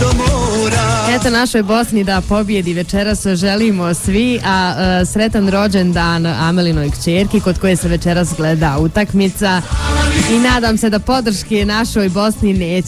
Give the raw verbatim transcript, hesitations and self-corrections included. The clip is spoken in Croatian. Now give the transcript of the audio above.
Eto našoj Bosni da pobjedi večeras želimo svi, a uh, sretan rođendan Amelinoj kćerki kod koje se večeras gleda utakmica i nadam se da podrške našoj Bosni neće